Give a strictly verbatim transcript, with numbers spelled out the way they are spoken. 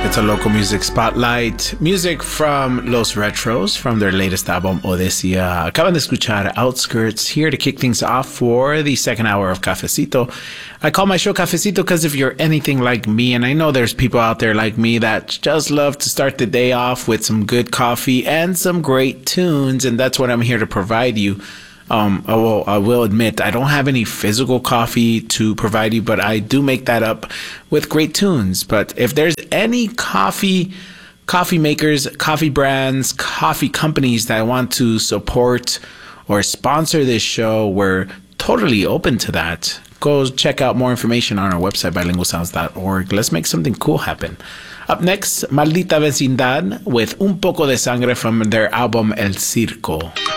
It's a local music spotlight. Music from Los Retros, from their latest album, Odyssea. Acaban de escuchar Outskirts, here to kick things off for the second hour of Cafecito. I call my show Cafecito because if you're anything like me, and I know there's people out there like me that just love to start the day off with some good coffee and some great tunes, and that's what I'm here to provide you. Um, I will, I will admit I don't have any physical coffee to provide you, but I do make that up with great tunes. But if there's any coffee, coffee makers, coffee brands, coffee companies that I want to support or sponsor this show, we're totally open to that. Go check out more information on our website, bilingual sounds dot org. Let's make something cool happen. Up next, Maldita Vecindad with Un Poco de Sangre from their album El Circo.